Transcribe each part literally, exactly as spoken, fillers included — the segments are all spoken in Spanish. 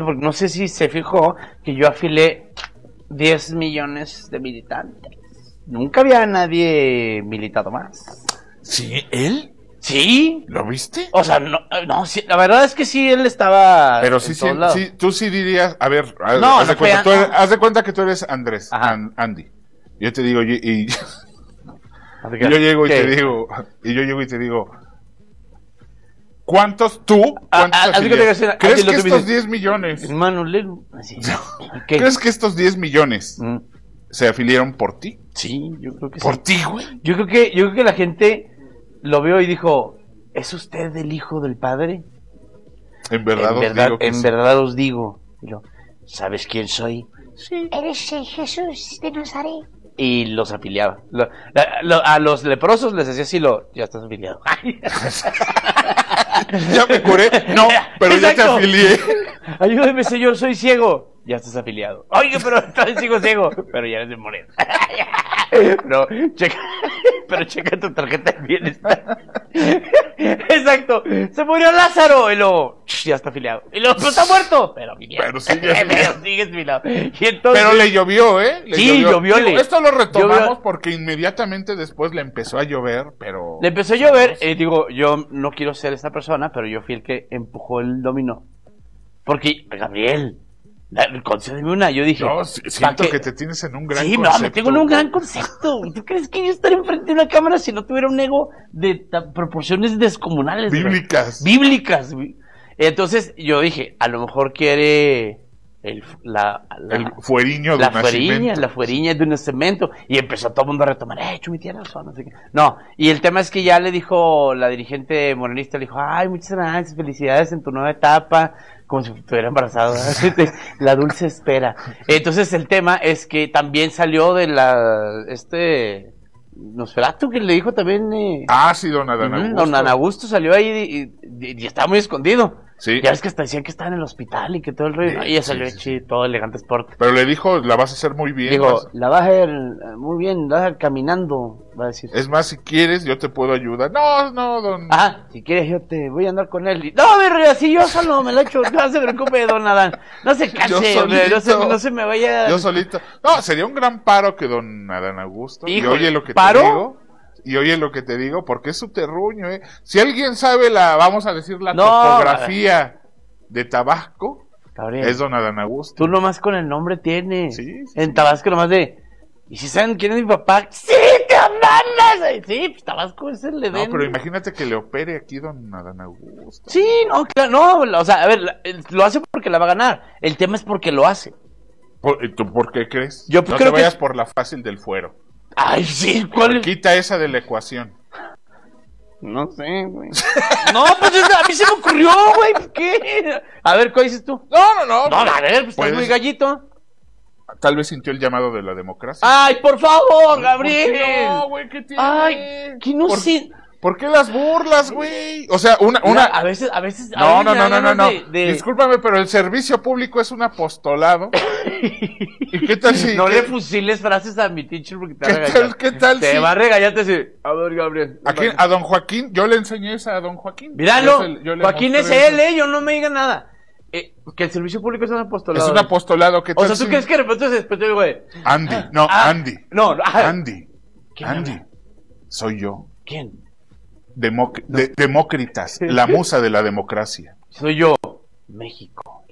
porque no sé si se fijó que yo afilé diez millones de militantes. Nunca había nadie militado más. ¿Sí? ¿Él? ¿Sí? ¿Lo viste? O sea, no, no sí, la verdad es que sí, él estaba. Pero sí, sí, sí, tú sí dirías, a ver, haz, no, haz, no de cuenta, fue, tú eres, no. haz de cuenta que tú eres Andrés, An, Andy. Yo te digo, y, y, y yo llego y ¿qué? te digo, y yo llego y te digo, ¿cuántos tú? ¿Cuántos a, a, que decir, ¿Crees que estos diez millones? Hermano, así, ¿crees que estos diez millones mm. se afiliaron por ti? Sí, yo creo que ¿Por sí. ti, güey? Yo creo que, yo creo que la gente lo vio y dijo, ¿es usted el hijo del padre? En verdad, en os verdad, digo que en sí. verdad os digo. Y yo, ¿sabes quién soy? Sí. Eres el Jesús de Nazaret. Y los afiliaba. Lo, lo, a los leprosos les decía así, lo, ya estás afiliado. Ya me curé. No, pero exacto. Ya te afilié. Ayúdeme, señor, soy ciego. Ya estás afiliado. Oye, pero todavía sigo ciego. Pero ya eres de morir. No, checa, pero checa tu tarjeta de bienestar. Exacto. Se murió Lázaro. Y luego, ya está afiliado. Y luego, pero está muerto. Pero afiliado. Pero sigue afiliado. Pero sigue afiliado. Y entonces, pero le llovió, ¿eh? Le sí, llovió. Digo, esto lo retomamos llovió. Porque inmediatamente después le empezó a llover, pero... Le empezó a llover. Y eh, digo, yo no quiero ser esta persona, pero yo fui el que empujó el dominó. Porque, Gabriel... concédeme una, yo dije... No, siento que... que te tienes en un gran sí, concepto. Sí, no, me tengo en un gran concepto. ¿Tú crees que yo estaría enfrente de una cámara si no tuviera un ego de proporciones descomunales? Bíblicas. ¿Verdad? Bíblicas. Entonces yo dije, a lo mejor quiere... El, la, la, el fueriño de la un fueriña, nacimiento. La fueriña de un cemento. Y empezó todo el mundo a retomar, eh, Chumi, tienes razón, no sé qué. No, y el tema es que ya le dijo, la dirigente morenista le dijo, ay, muchas gracias, felicidades en tu nueva etapa, como si estuviera embarazada, la dulce espera. Entonces el tema es que también salió de la, este... Nosferatu, que le dijo también... Eh, ah, sí, don Adán Augusto. Uh, don Adán Augusto salió ahí y, y, y estaba muy escondido. Sí. Ya ves que hasta decían que estaba en el hospital y que todo el rollo. Sí, y ella salió sí, sí, sí. todo elegante sport. Pero le dijo, la vas a hacer muy bien. Dijo, vas... la vas a hacer muy bien, la vas a hacer caminando, va a decir. Es más, si quieres, yo te puedo ayudar. No, no, don... Ah, si quieres yo te voy a andar con él. Y... No, verga, así yo solo me lo echo. No se preocupe, don Adán. No se canse, hombre, no, se, no se me vaya... Yo solito. No, sería un gran paro que don Adán Augusto. Hijo, y oye lo que ¿paro? te digo... Y oye lo que te digo, porque es su terruño, ¿eh? Si alguien sabe la, vamos a decir, la no, topografía de Tabasco, Gabriel, es don Adán Augusto. Tú nomás con el nombre tienes. Sí, sí, en sí. Tabasco nomás de... ¿Y si saben quién es mi papá? ¡Sí, te mandas! Sí, pues Tabasco es el de... No, pero imagínate que le opere aquí don Adán Augusto. Sí, no, claro, no, o sea, a ver, lo hace porque la va a ganar. El tema es porque lo hace. ¿Por, ¿Tú por qué crees? Yo pues no creo te vayas que... por la fácil del fuero. Ay, sí, ¿cuál es? Quita esa de la ecuación. No sé, güey. No, pues a mí se me ocurrió, güey. ¿Qué? A ver, ¿cuál dices tú? No, no, no. No, a ver, pues estás muy gallito. Tal vez sintió el llamado de la democracia. Ay, por favor, Gabriel. ¿Por qué no, güey? ¿Qué tiene? Ay, que no ¿Por, sé. ¿Por qué las burlas, güey? O sea, una, una... A veces, a veces... A no, veces no, no, no, no, no. De, de... Discúlpame, pero el servicio público es un apostolado. ¿Y qué tal si...? No ¿qué... le fusiles frases a mi teacher porque te va a ¿Qué regañar. tal, ¿Qué tal te si...? va a regañar, te dice, a ver, Gabriel. ¿A quién? A don Joaquín. Yo le enseñé esa a don Joaquín. Míralo, yo se, yo Joaquín es él, eh, yo no me diga nada. Eh, que el servicio público es un apostolado. Es un apostolado. ¿Qué tal o sea, ¿tú si... crees que de repente se despertó el güey? Andy, no, ah, Andy. No, ah, Andy. Andy. Habla? Soy yo. ¿Quién? Democ no. de Demócritas, la musa de la democracia. Soy yo, México.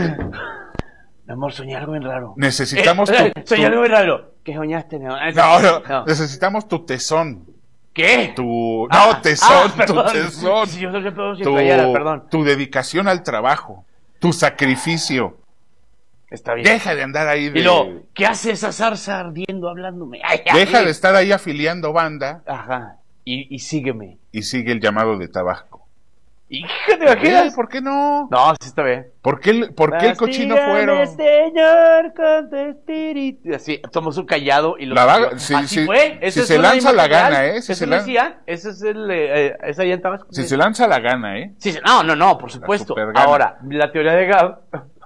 Mi amor, soñé algo bien raro. Necesitamos eh, tu, eh, Soñé tu... algo bien raro. ¿Qué soñaste, mi amor? No, no, no, necesitamos tu tesón. ¿Qué? Tu... Ah, no, tesón, ah, tu tesón. Sí, yo soy perdón, tu... Playera, perdón. Tu dedicación al trabajo, tu sacrificio. Está bien. Deja de andar ahí de... Y luego, ¿qué hace esa zarza ardiendo hablándome? Ay, Deja ay. de estar ahí afiliando banda. Ajá. Y, y sígueme. Y sigue el llamado de Tabasco. ¿Y qué te imaginas? ¿Por qué no? No, sí está bien. ¿Por qué el, por qué el cochino fuero? Señor, con tu espíritu. Así, tomamos un callado y lo... La va, si, así si, fue. Si se lanza la gana, ¿eh? Si Eso se lan... decía, ese es el... Eh, esa allá en Tabasco. Si se lanza la gana, ¿eh? Sí, no, no, no, por supuesto. Ahora, la teoría de Gab...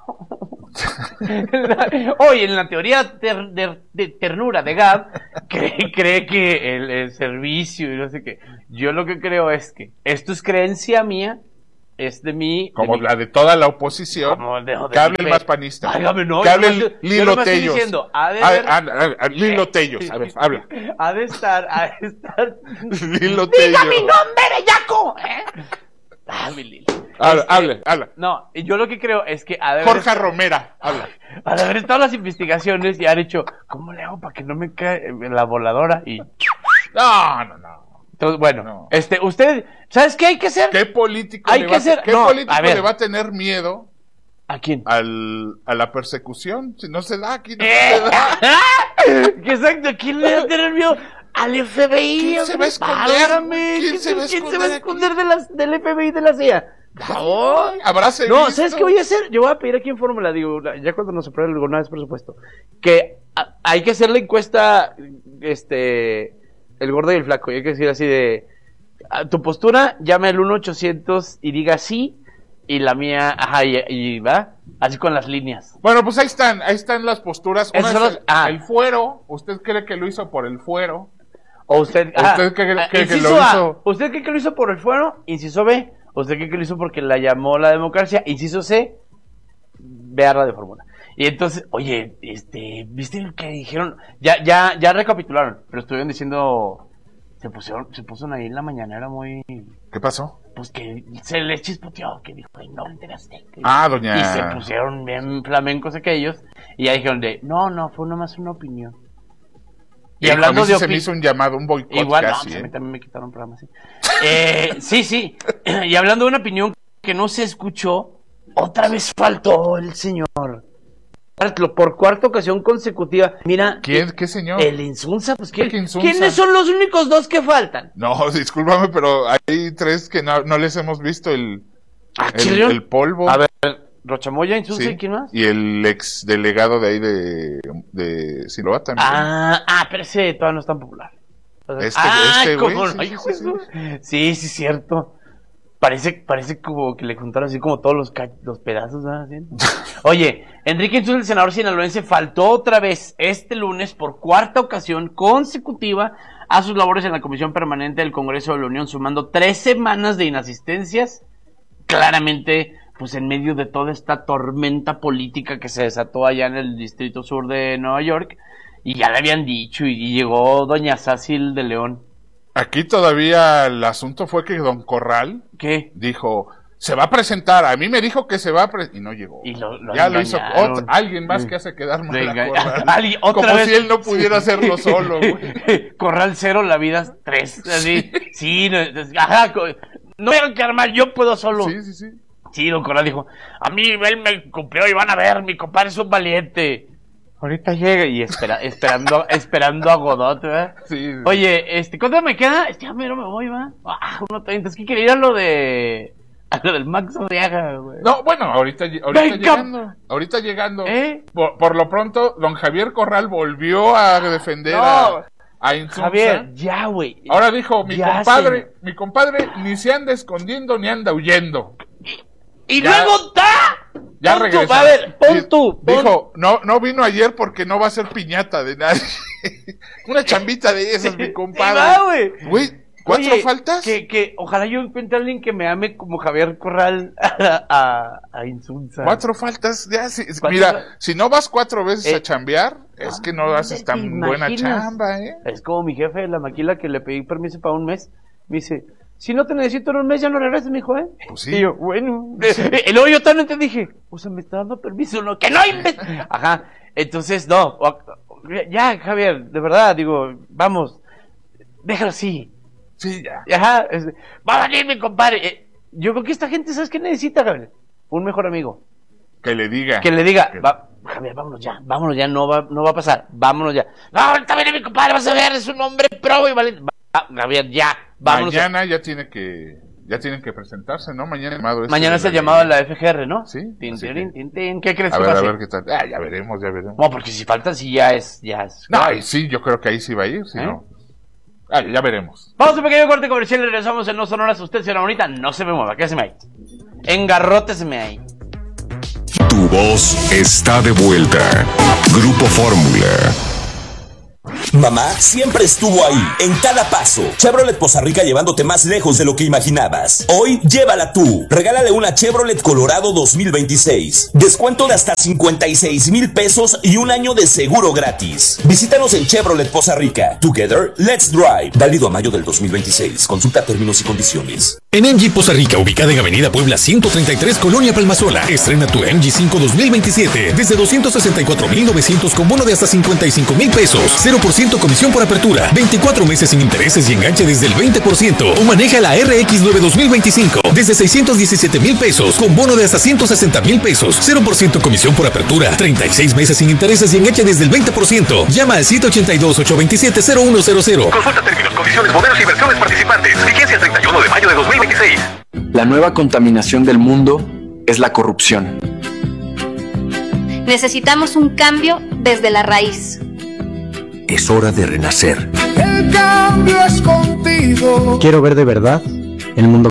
Oye, en la teoría ter, de, de ternura de Gab cree, cree que el, el servicio y no sé qué. Yo lo que creo es que esto es creencia mía es de mí. Como de la de toda la oposición. Como de, de que hable el fe. más panista. Hágame, no, que hable yo el Lilo no Tellos. Diciendo, ha de a, ver, a, a, a, Lilo Tellos, a ver, habla. Ha de estar, ha de estar. Lilo Tellos. ¡Diga mi nombre, bellaco! ¿Eh? Ah, mi Lili. Habla, Este, habla, habla. No, yo lo que creo es que ha de Jorge haber, Romera, habla. ha de haber estado las investigaciones y han hecho, ¿cómo le hago para que no me cae la voladora? Y No, no, no. entonces, bueno, No. este, usted, ¿sabes qué hay que hacer? ¿Qué político, Hay le, que va, hacer- ¿qué no, político a ver. le va a tener miedo ¿A quién? al, a la persecución? Si no se da aquí, no ¡Eh! se da. ¿Qué exacto? ¿Quién le va a tener miedo? Al F B I. ¿Quién se va a esconder? Válgame. ¿Quién se va a ¿Quién se esconder va a aquí? esconder de las, del F B I y de la C I A? Por favor. Habráse No, visto. ¿sabes qué voy a hacer? Yo voy a pedir aquí en fórmula, digo, ya cuando nos apruebe alguna vez presupuesto, que a- hay que hacer la encuesta, este, el gordo y el flaco, y hay que decir así de, a tu postura, llame al uno ochocientos y diga sí, y la mía, ajá, y, y va, así con las líneas. Bueno, pues ahí están, ahí están las posturas. Una Esos es son los- el, ah. el fuero. ¿Usted cree que lo hizo por el fuero? O usted, ¿O ajá, usted cree que- ah, que- que inciso lo A, hizo? ¿usted cree que lo hizo por el fuero? Inciso B, ¿usted cree que lo hizo porque la llamó la democracia? Inciso C, vea la de fórmula. Y entonces, oye, este, ¿viste lo que dijeron? Ya, ya, ya recapitularon, pero estuvieron diciendo, se pusieron, se pusieron ahí en la mañana, era muy, ¿Qué pasó? pues que se les chispoteó, que dijo, ay, no, enteraste. Ah, doña. Y se pusieron bien flamencos aquellos, y ya dijeron de, no, no, fue nomás una opinión. Y Hijo, hablando a mí sí de se opi- me hizo un llamado, un boicot Igual, no, casi, pues a ¿eh? mí también me quitaron un programa así. Eh, sí, sí. Y hablando de una opinión que no se escuchó, otra vez faltó el señor. Por cuarta ocasión consecutiva. Mira. ¿Quién? ¿Qué señor? El Insunza, pues ¿quién? ¿Qué Insunza? ¿Quiénes son los únicos dos que faltan? No, discúlpame, pero hay tres que no, no les hemos visto el, Ah, el, ¿chirrión? el polvo. A ver, Rochamoya, Insunza, Sí. ¿y quién más? Y el ex delegado de ahí de, de Sinaloa también. Ah, ah, pero ese todavía no es tan popular. O sea, Este- ah, este güey, ¿cómo sí, no? sí, Hijo sí, de su- sí, sí, cierto. Parece, parece como que le juntaron así como todos los, ca- los pedazos, ¿verdad? Así. Oye, Enrique Insunza, el senador sinaloense, faltó otra vez este lunes por cuarta ocasión consecutiva a sus labores en la Comisión Permanente del Congreso de la Unión, sumando tres semanas de inasistencias, claramente, pues en medio de toda esta tormenta política que se desató allá en el Distrito Sur de Nueva York, y ya le habían dicho, y, y llegó doña Sácil de León. Aquí todavía el asunto fue que Don Corral ¿Qué? dijo, se va a presentar, a mí me dijo que se va a presentar, y no llegó. Y lo- lo ya lo hizo engañaron. otro- alguien más que hace quedar mal Venga, a Corral. Ali, otra Como vez. si él no pudiera hacerlo solo, güey. Corral cero, la vida tres. Así. Sí, no, ajá, co- no me hagan quedar mal, yo puedo solo. Sí, sí, sí. Sí, don Corral dijo, a mí él me cumplió y van a ver, mi compadre es un valiente. Ahorita llega y espera, esperando, esperando a Godot, ¿verdad? Sí, sí. Oye, este, ¿cuánto me queda? Ya mero me voy, va. Ah, uno treinta, es que quería ir a lo de, a lo del Max Arriaga, güey. No, bueno, ahorita, ahorita Venga. llegando. Ahorita llegando. ¿Eh? Por, por lo pronto, don Javier Corral volvió a defender No. a, a Insunza. Javier, ya, güey. Ahora dijo, mi Ya, compadre, señor. mi compadre ni se anda escondiendo ni anda huyendo. Y Ya. luego está. Ya Pon tú, regresó. a ver, pon Di- tú. pon- Dijo, no, no vino ayer porque no va a ser piñata de nadie. Una chambita de esas, mi Sí, compadre. va, güey. Güey, ¿cuatro Oye, faltas? Que, que ojalá yo encuentre a alguien que me ame como Javier Corral a, a, a Insunza. Cuatro faltas, ya, si- ¿Cuántas mira, fa- si no vas cuatro veces Eh, a chambear, es que no haces ¿te tan buena imaginas? chamba, ¿eh? Es como mi jefe de la maquila que le pedí permiso para un mes. Me dice, si no te necesito en un mes, ya no regreses, mijo, ¿eh? Pues sí. Y yo, bueno. Y luego yo también te dije, o sea, me está dando permiso, ¿no? ¡Que no inves-! Ajá. Entonces, no. o- Ya, Javier, de verdad, digo, vamos. Déjalo así. Sí, ya. Ajá. es- Va a venir mi compadre. Eh, Yo creo que esta gente, ¿sabes qué necesita, Javier? Un mejor amigo. Que le diga. Que le diga, Que- va, Javier, vámonos ya, vámonos ya, no va, no va a pasar, vámonos ya. No, ahorita viene mi compadre, vas a ver, es un hombre pro y valiente. Va, Javier, ya, vámonos. Mañana ya tiene que, ya tienen que presentarse, ¿no? Mañana el llamado. este Mañana de es el la- llamado de la F G R, ¿no? Sí, Tin, así tin, que- tin, tin. ¿Qué crees A que ver, a pase? ver qué tal. Ah, ya veremos, ya veremos. No, porque si falta, sí ya es, ya es. No, y sí, yo creo que ahí sí va a ir, si ¿Eh? no. Ah, ya veremos. Vamos a un pequeño corte comercial y regresamos en No Sonoras. Usted, señora bonita, no se me mueva, quédese ahí. Engarróteseme ahí. Tu voz está de vuelta. Grupo Fórmula. Mamá siempre estuvo ahí, en cada paso. Chevrolet Poza Rica llevándote más lejos de lo que imaginabas. Hoy, llévala tú. Regálale una Chevrolet Colorado dos mil veintiséis. Descuento de hasta cincuenta y seis mil pesos y un año de seguro gratis. Visítanos en Chevrolet Poza Rica. Together, let's drive. Válido a mayo del dos mil veintiséis. Consulta términos y condiciones. En M G Poza Rica, ubicada en Avenida Puebla ciento treinta y tres, Colonia Palmasola. Estrena tu M G cinco dos mil veintisiete desde doscientos sesenta y cuatro mil novecientos con bono de hasta cincuenta y cinco mil pesos. cero por ciento comisión por apertura. veinticuatro meses sin intereses y enganche desde el veinte por ciento. O maneja la R X nueve dos mil veinticinco desde seiscientos diecisiete mil pesos con bono de hasta ciento sesenta mil pesos. cero por ciento comisión por apertura. treinta y seis meses sin intereses y enganche desde el veinte por ciento. Llama al siete ocho dos, ocho dos siete, cero uno cero cero. Consulta términos, condiciones, modelos y versiones participantes. Vigencia el treinta y uno de mayo de dos mil veintiséis. La nueva contaminación del mundo es la corrupción. Necesitamos un cambio desde la raíz. Es hora de renacer. El cambio es contigo. Quiero ver de verdad el mundo